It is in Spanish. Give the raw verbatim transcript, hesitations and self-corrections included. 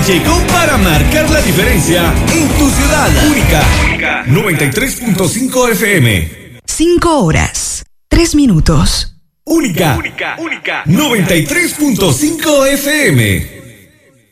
llegó para marcar la diferencia en tu ciudad. Única, Única. noventa y tres punto cinco F M. Cinco horas, tres minutos. Única, Única, Única. noventa y tres punto cinco F M.